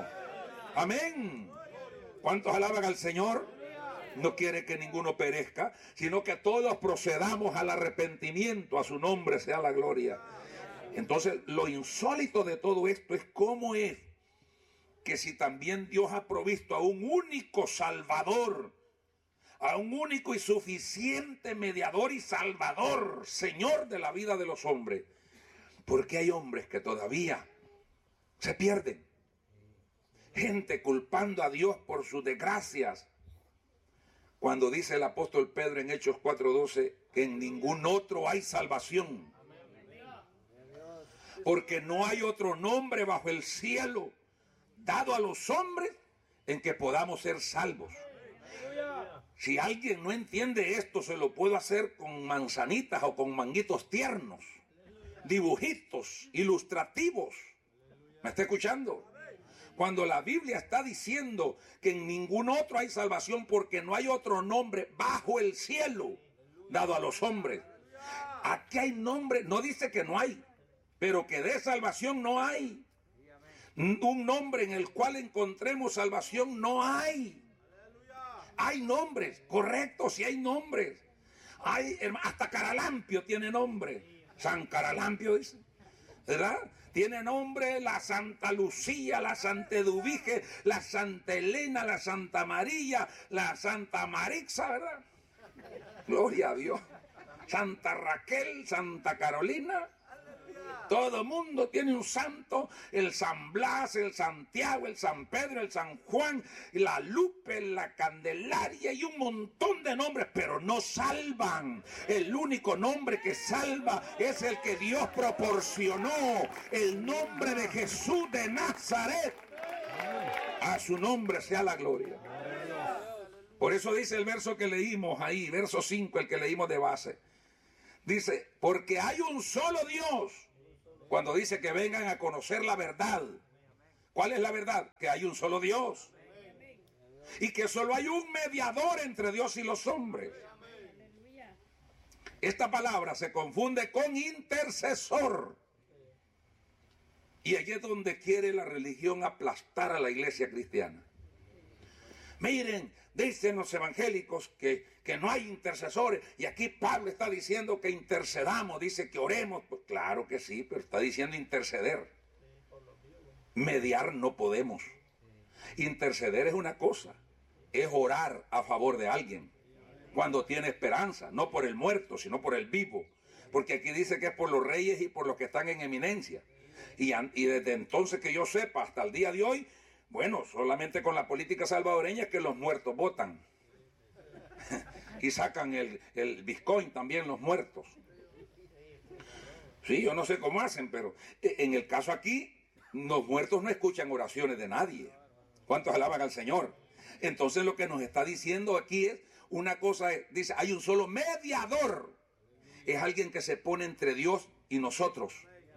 Amén. ¿Cuántos alaban al Señor? No quiere que ninguno perezca, sino que todos procedamos al arrepentimiento. A su nombre sea la gloria. Entonces, lo insólito de todo esto es cómo es que si también Dios ha provisto a un único Salvador, a un único y suficiente mediador y Salvador, Señor de la vida de los hombres, ¿por qué hay hombres que todavía se pierden? Gente culpando a Dios por sus desgracias, cuando dice el apóstol Pedro en Hechos 4:12 que en ningún otro hay salvación, porque no hay otro nombre bajo el cielo dado a los hombres en que podamos ser salvos. Si alguien no entiende esto, se lo puedo hacer con manzanitas o con manguitos tiernos, dibujitos ilustrativos. ¿Me está escuchando? Cuando la Biblia está diciendo que en ningún otro hay salvación porque no hay otro nombre bajo el cielo dado a los hombres. Aquí hay nombre, no dice que no hay, pero que de salvación no hay. Un nombre en el cual encontremos salvación no hay. Hay nombres, correcto, sí hay nombres. Hasta Caralampio tiene nombre. San Caralampio dice, ¿verdad? Tiene nombre la Santa Lucía, la Santa Eduvige, la Santa Elena, la Santa María, la Santa Marixa, ¿verdad? Gloria a Dios. Santa Raquel, Santa Carolina. Todo mundo tiene un santo, el San Blas, el Santiago, el San Pedro, el San Juan, la Lupe, la Candelaria y un montón de nombres, pero no salvan. El único nombre que salva es el que Dios proporcionó, el nombre de Jesús de Nazaret. A su nombre sea la gloria. Por eso dice el verso que leímos ahí, verso 5, el que leímos de base. Dice, porque hay un solo Dios. Cuando dice que vengan a conocer la verdad. ¿Cuál es la verdad? Que hay un solo Dios. Y que solo hay un mediador entre Dios y los hombres. Esta palabra se confunde con intercesor. Y allí es donde quiere la religión aplastar a la iglesia cristiana. Miren, dicen los evangélicos que no hay intercesores. Y aquí Pablo está diciendo que intercedamos, dice que oremos. Pues claro que sí, pero está diciendo interceder. Mediar no podemos. Interceder es una cosa, es orar a favor de alguien. Cuando tiene esperanza, no por el muerto, sino por el vivo. Porque aquí dice que es por los reyes y por los que están en eminencia. Y desde entonces que yo sepa, hasta el día de hoy, bueno, solamente con la política salvadoreña es que los muertos votan. Y sacan el Bitcoin también los muertos. Sí, yo no sé cómo hacen, pero en el caso aquí, los muertos no escuchan oraciones de nadie. ¿Cuántos alaban al Señor? Entonces lo que nos está diciendo aquí es, una cosa dice, hay un solo mediador. Es alguien que se pone entre Dios y nosotros.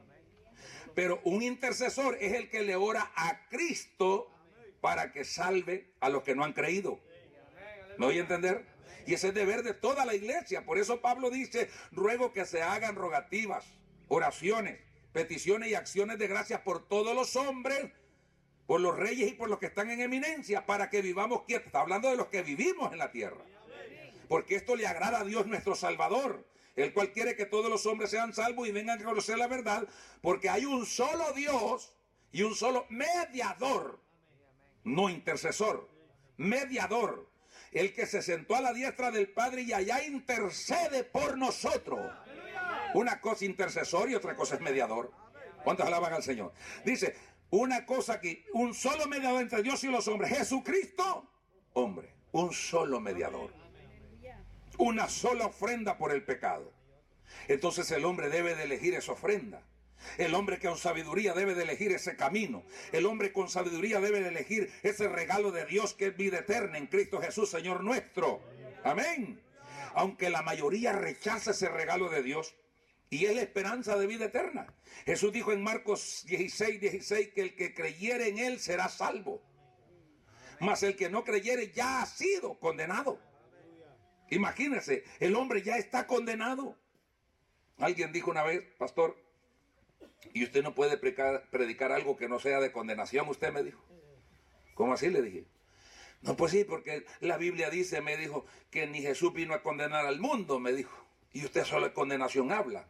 Pero un intercesor es el que le ora a Cristo para que salve a los que no han creído. ¿Me voy a entender? Y ese es deber de toda la iglesia. Por eso Pablo dice, ruego que se hagan rogativas, oraciones, peticiones y acciones de gracias por todos los hombres, por los reyes y por los que están en eminencia, para que vivamos quietos. Está hablando de los que vivimos en la tierra. Porque esto le agrada a Dios nuestro Salvador, el cual quiere que todos los hombres sean salvos y vengan a conocer la verdad, porque hay un solo Dios y un solo mediador, no intercesor, mediador, el que se sentó a la diestra del Padre y allá intercede por nosotros. Una cosa intercesor y otra cosa es mediador. ¿Cuántos alaban al Señor? Dice, una cosa aquí, un solo mediador entre Dios y los hombres, Jesucristo, hombre, un solo mediador. Una sola ofrenda por el pecado. Entonces el hombre debe de elegir esa ofrenda. El hombre con sabiduría debe de elegir ese camino. El hombre con sabiduría debe de elegir ese regalo de Dios que es vida eterna en Cristo Jesús, Señor nuestro. Amén. Aunque la mayoría rechaza ese regalo de Dios, y es la esperanza de vida eterna. Jesús dijo en Marcos 16:16 que el que creyere en Él será salvo. Mas el que no creyere ya ha sido condenado. Imagínense, el hombre ya está condenado. Alguien dijo una vez, pastor, y usted no puede predicar algo que no sea de condenación, usted me dijo. ¿Cómo así? Le dije. No, pues sí, porque la Biblia dice, me dijo, que ni Jesús vino a condenar al mundo, me dijo. Y usted solo de condenación habla.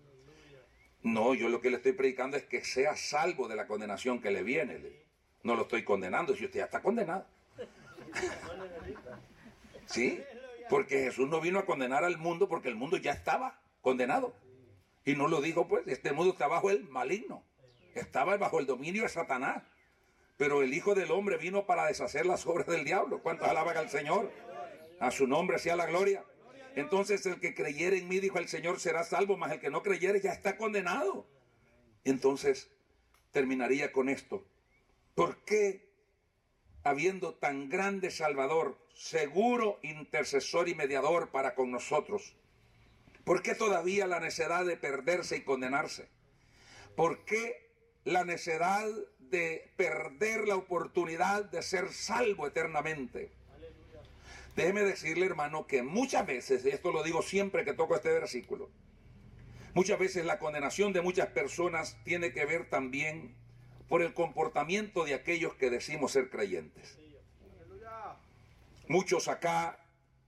No, yo lo que le estoy predicando es que sea salvo de la condenación que le viene. No lo estoy condenando, si usted ya está condenado. ¿Sí? Porque Jesús no vino a condenar al mundo porque el mundo ya estaba condenado. Y no lo dijo pues, este mundo está bajo el maligno. Estaba bajo el dominio de Satanás. Pero el Hijo del Hombre vino para deshacer las obras del diablo. ¿Cuántos alaban al Señor? A su nombre sea la gloria. Entonces el que creyere en mí, dijo el Señor, será salvo, mas el que no creyere ya está condenado. Entonces terminaría con esto. ¿Por qué, habiendo tan grande Salvador, seguro intercesor y mediador para con nosotros, por qué todavía la necesidad de perderse y condenarse? ¿Por qué la necesidad de perder la oportunidad de ser salvo eternamente? Déjeme decirle, hermano, que muchas veces, y esto lo digo siempre que toco este versículo, muchas veces la condenación de muchas personas tiene que ver también por el comportamiento de aquellos que decimos ser creyentes. Muchos acá,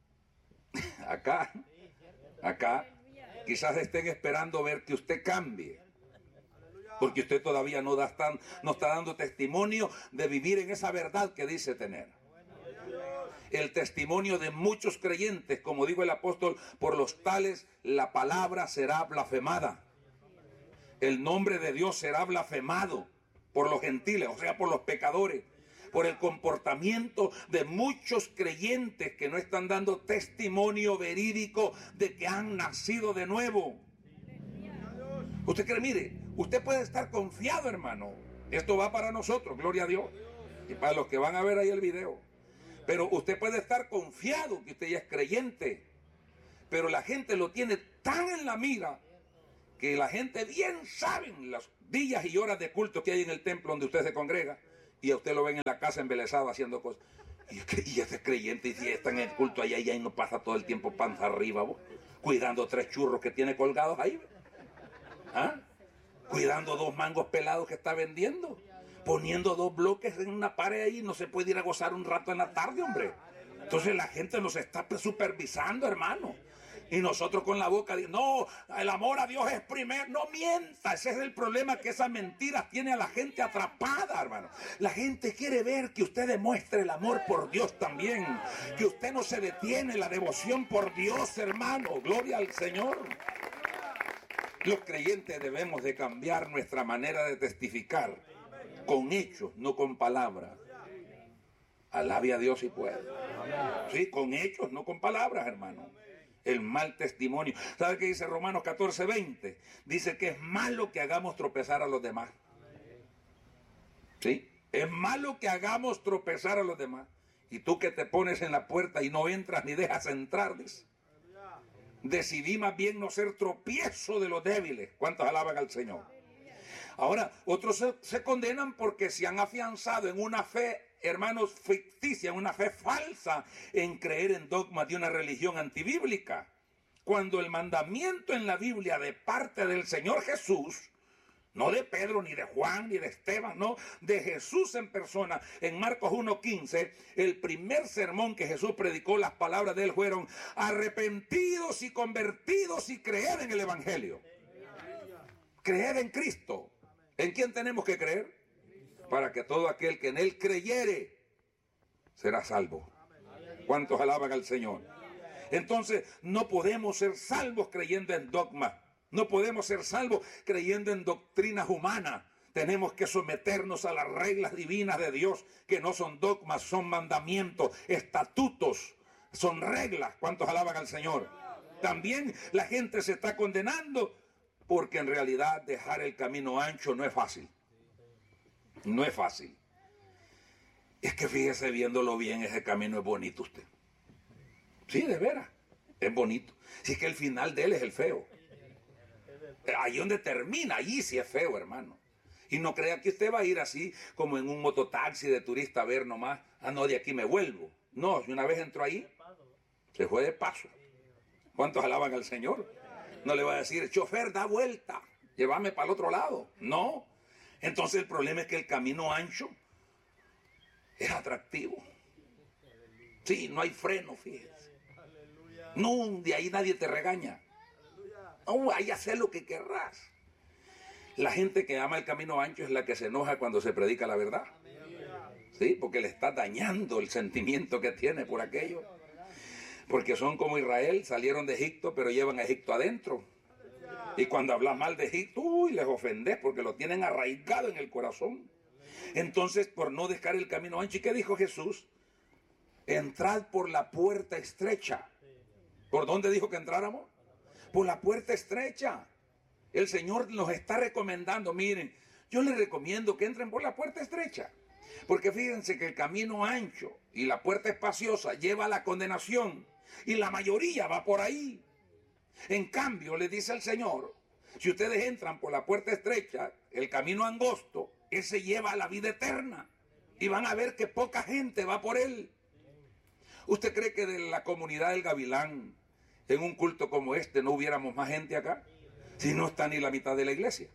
quizás estén esperando ver que usted cambie, porque usted todavía no está dando testimonio de vivir en esa verdad que dice tener. El testimonio de muchos creyentes, como dijo el apóstol, por los tales la palabra será blasfemada. El nombre de Dios será blasfemado por los gentiles, o sea, por los pecadores, por el comportamiento de muchos creyentes que no están dando testimonio verídico de que han nacido de nuevo. Usted cree, mire, usted puede estar confiado, hermano. Esto va para nosotros, gloria a Dios. Y para los que van a ver ahí el video. Pero usted puede estar confiado que usted ya es creyente, pero la gente lo tiene tan en la mira que la gente bien sabe los días y horas de culto que hay en el templo donde usted se congrega, y a usted lo ven en la casa embelesado haciendo cosas. Y ese es creyente, y si está en el culto allá y no pasa todo el tiempo panza arriba, vos, cuidando 3 churros que tiene colgados ahí, ¿ah? Cuidando 2 mangos pelados que está vendiendo, poniendo 2 bloques en una pared ahí, no se puede ir a gozar un rato en la tarde, hombre. Entonces la gente nos está supervisando, hermano. Y nosotros con la boca, no, el amor a Dios es primero. No mienta, ese es el problema, que esa mentira tiene a la gente atrapada, hermano. La gente quiere ver que usted demuestre el amor por Dios también, que usted no se detiene, la devoción por Dios, hermano. Gloria al Señor. Los creyentes debemos de cambiar nuestra manera de testificar con hechos, no con palabras. Alabe a Dios si puede. Sí, con hechos, no con palabras, hermano. El mal testimonio. ¿Sabe qué dice Romanos 14:20? Dice que es malo que hagamos tropezar a los demás. ¿Sí? Es malo que hagamos tropezar a los demás. Y tú que te pones en la puerta y no entras ni dejas entrar, dice. Decidí más bien no ser tropiezo de los débiles. ¿Cuántos alaban al Señor? Ahora, otros se condenan porque se han afianzado en una fe, hermanos, ficticia, en una fe falsa, en creer en dogmas de una religión antibíblica. Cuando el mandamiento en la Biblia de parte del Señor Jesús, no de Pedro, ni de Juan, ni de Esteban, no, de Jesús en persona. En Marcos 1:15, el primer sermón que Jesús predicó, las palabras de él fueron: arrepentidos y convertidos y creed en el Evangelio. Creed en Cristo. ¿En quién tenemos que creer? Para que todo aquel que en él creyere será salvo. ¿Cuántos alaban al Señor? Entonces, no podemos ser salvos creyendo en dogmas. No podemos ser salvos creyendo en doctrinas humanas. Tenemos que someternos a las reglas divinas de Dios, que no son dogmas, son mandamientos, estatutos, son reglas. ¿Cuántos alaban al Señor? También la gente se está condenando porque en realidad dejar el camino ancho no es fácil. No es fácil. Es que fíjese, viéndolo bien, ese camino es bonito usted. Sí, de veras, es bonito. Si es que el final de él es el feo. Ahí donde termina, allí sí es feo, hermano. Y no crea que usted va a ir así como en un mototaxi de turista a ver nomás, no, de aquí me vuelvo. No, si una vez entró ahí, se fue de paso. ¿Cuántos alaban al Señor? No le va a decir, chofer, da vuelta, llévame para el otro lado. No. Entonces el problema es que el camino ancho es atractivo. Sí, no hay freno, fíjese. No, de ahí nadie te regaña. No, ahí hacer lo que querrás. La gente que ama el camino ancho es la que se enoja cuando se predica la verdad. Sí, porque le está dañando el sentimiento que tiene por aquello. Porque son como Israel, salieron de Egipto, pero llevan a Egipto adentro. Y cuando hablas mal de Egipto, les ofendes porque lo tienen arraigado en el corazón. Entonces, por no dejar el camino ancho, ¿y qué dijo Jesús? Entrad por la puerta estrecha. ¿Por dónde dijo que entráramos? Por la puerta estrecha. El Señor nos está recomendando, miren, yo les recomiendo que entren por la puerta estrecha. Porque fíjense que el camino ancho y la puerta espaciosa lleva a la condenación. Y la mayoría va por ahí. En cambio, le dice el Señor, si ustedes entran por la puerta estrecha, el camino angosto, ese lleva a la vida eterna. Y van a ver que poca gente va por él. ¿Usted cree que de la comunidad del Gavilán, en un culto como este, no hubiéramos más gente acá? Si no está ni la mitad de la iglesia.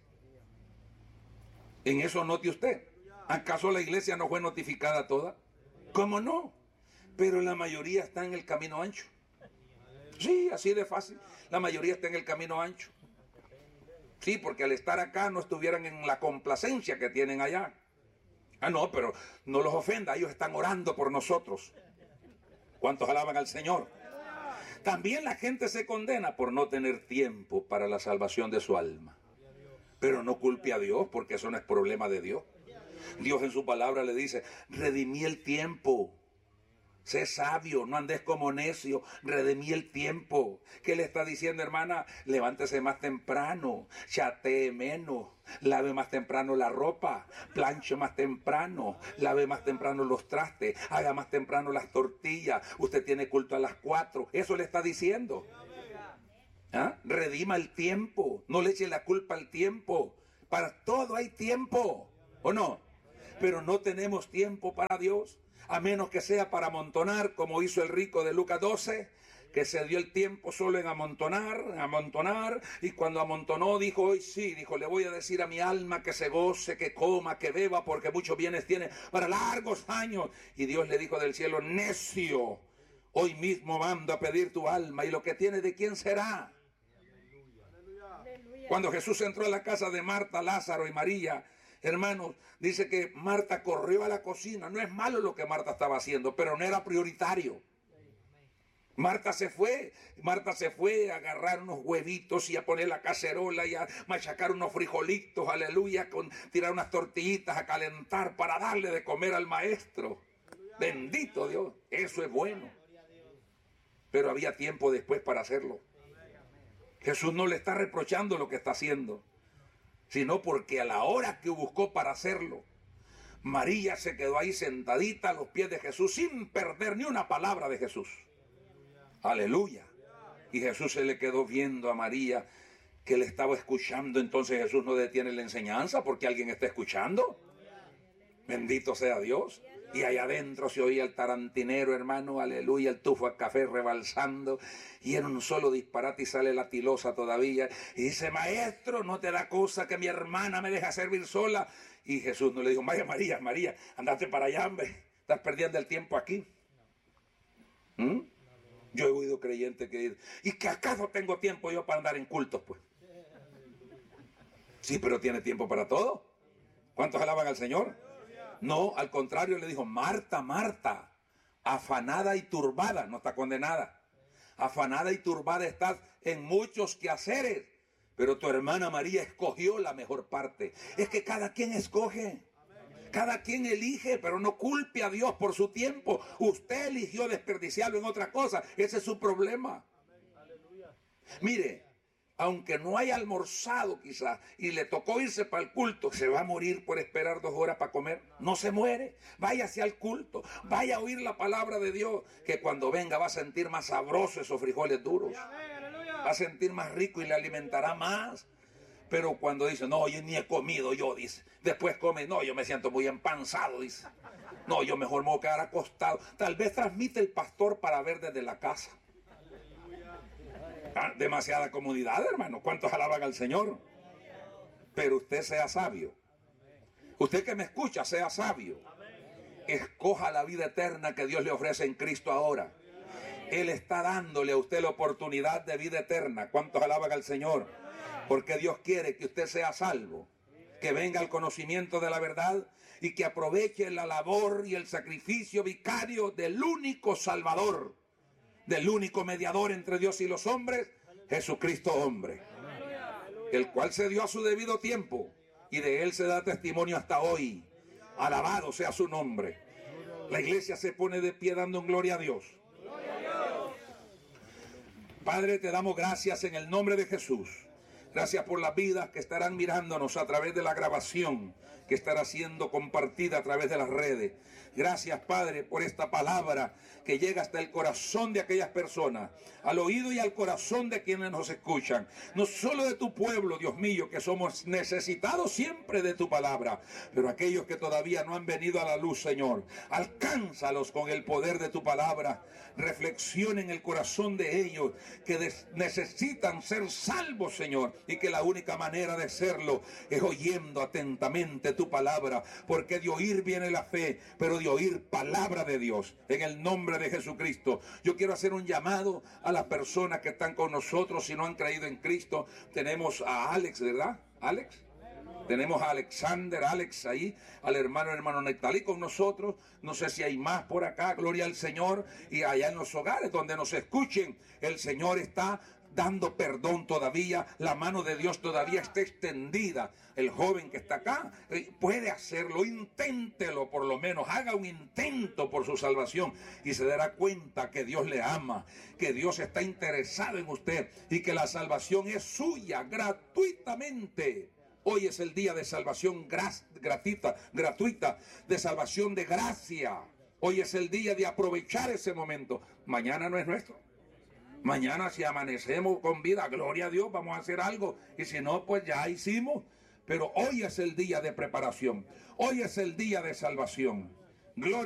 En eso note usted. ¿Acaso la iglesia no fue notificada toda? ¿Cómo no? Pero la mayoría está en el camino ancho. Sí, así de fácil. La mayoría está en el camino ancho. Sí, porque al estar acá no estuvieran en la complacencia que tienen allá. Ah, no, pero no los ofenda, ellos están orando por nosotros. ¿Cuántos alaban al Señor? También la gente se condena por no tener tiempo para la salvación de su alma. Pero no culpe a Dios, porque eso no es problema de Dios. Dios en su palabra le dice, redimí el tiempo. Sé sabio, no andes como necio, redimí el tiempo. ¿Qué le está diciendo, hermana? Levántese más temprano, chatee menos, lave más temprano la ropa, planche más temprano, lave más temprano los trastes, haga más temprano las tortillas. Usted tiene culto a las 4. Eso le está diciendo. ¿Ah? Redima el tiempo, no le eche la culpa al tiempo. Para todo hay tiempo, ¿o no? Pero no tenemos tiempo para Dios, a menos que sea para amontonar, como hizo el rico de Lucas 12, que se dio el tiempo solo en amontonar, y cuando amontonó dijo, hoy sí, dijo, le voy a decir a mi alma que se goce, que coma, que beba, porque muchos bienes tiene para largos años. Y Dios le dijo del cielo, necio, hoy mismo mando a pedir tu alma, y lo que tiene, ¿de quién será? Cuando Jesús entró a la casa de Marta, Lázaro y María, hermanos, dice que Marta corrió a la cocina. No es malo lo que Marta estaba haciendo, pero no era prioritario. Marta se fue a agarrar unos huevitos y a poner la cacerola y a machacar unos frijolitos, aleluya, con tirar unas tortillitas a calentar para darle de comer al maestro. Bendito Dios, eso es bueno. Pero había tiempo después para hacerlo. Jesús no le está reprochando lo que está haciendo, sino porque a la hora que buscó para hacerlo, María se quedó ahí sentadita a los pies de Jesús sin perder ni una palabra de Jesús. Aleluya. Y Jesús se le quedó viendo a María que le estaba escuchando. Entonces Jesús no detiene la enseñanza porque alguien está escuchando. Bendito sea Dios. Y allá adentro se oía el tarantinero, hermano, aleluya, el tufo a café rebalsando, y en un solo disparate y sale la tilosa todavía, y dice, maestro, ¿no te da cosa que mi hermana me deja servir sola? Y Jesús no le dijo, vaya María, María, andate para allá, hombre, estás perdiendo el tiempo aquí. Yo he oído creyentes que dicen, ¿y que acaso tengo tiempo yo para andar en cultos, pues? Sí, pero tiene tiempo para todo. ¿Cuántos alaban al Señor? No, al contrario, le dijo, Marta, Marta, afanada y turbada, no está condenada. Afanada y turbada estás en muchos quehaceres, pero tu hermana María escogió la mejor parte. Es que cada quien escoge, cada quien elige, pero no culpe a Dios por su tiempo. Usted eligió desperdiciarlo en otra cosa, ese es su problema. Mire, aunque no haya almorzado quizás y le tocó irse para el culto, ¿se va a morir por esperar 2 horas para comer? No se muere. Váyase al culto, vaya a oír la palabra de Dios, que cuando venga va a sentir más sabroso esos frijoles duros, va a sentir más rico y le alimentará más. Pero cuando dice, no, yo ni he comido yo, dice, después come, no, yo me siento muy empanzado, dice, no, yo mejor me voy a quedar acostado. Tal vez transmite el pastor para ver desde la casa. Demasiada comodidad, hermano. ¿Cuántos alaban al Señor? Pero usted sea sabio. Usted que me escucha, sea sabio. Escoja la vida eterna que Dios le ofrece en Cristo ahora. Él está dándole a usted la oportunidad de vida eterna. ¿Cuántos alaban al Señor? Porque Dios quiere que usted sea salvo, que venga al conocimiento de la verdad y que aproveche la labor y el sacrificio vicario del único Salvador, del único mediador entre Dios y los hombres, Jesucristo hombre, el cual se dio a su debido tiempo y de él se da testimonio hasta hoy. Alabado sea su nombre. La iglesia se pone de pie dando gloria a Dios. Padre, te damos gracias en el nombre de Jesús. Gracias por las vidas que estarán mirándonos a través de la grabación que estará siendo compartida a través de las redes. Gracias, Padre, por esta palabra que llega hasta el corazón de aquellas personas, al oído y al corazón de quienes nos escuchan. No solo de tu pueblo, Dios mío, que somos necesitados siempre de tu palabra, pero aquellos que todavía no han venido a la luz, Señor, alcánzalos con el poder de tu palabra. Reflexiona en el corazón de ellos que necesitan ser salvos, Señor, y que la única manera de serlo es oyendo atentamente tu palabra, porque de oír viene la fe, pero de oír palabra de Dios. En el nombre de Jesucristo, yo quiero hacer un llamado a las personas que están con nosotros, si no han creído en Cristo. Tenemos a Alex, ¿verdad? Alex, Tenemos a Alexander, Alex ahí, al hermano Nectalí con nosotros. No sé si hay más por acá, gloria al Señor. Y allá en los hogares donde nos escuchen, el Señor está dando perdón todavía. La mano de Dios todavía está extendida. El joven que está acá puede hacerlo, inténtelo por lo menos, haga un intento por su salvación y se dará cuenta que Dios le ama, que Dios está interesado en usted y que la salvación es suya gratuitamente. Hoy es el día de salvación gratuita, de salvación de gracia. Hoy es el día de aprovechar ese momento. Mañana no es nuestro. Mañana si amanecemos con vida, gloria a Dios, vamos a hacer algo. Y si no, pues ya hicimos. Pero hoy es el día de preparación. Hoy es el día de salvación. Gloria